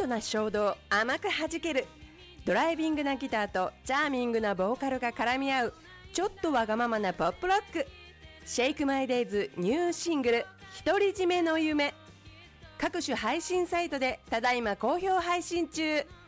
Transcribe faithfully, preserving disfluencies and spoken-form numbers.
トな衝動甘く弾ける、ドライビングなギターとチャーミングなボーカルが絡み合うちょっとわがままなポップロック。シェイクマイデイズニューシングル独り占めの夢、各種配信サイトでただいま好評配信中。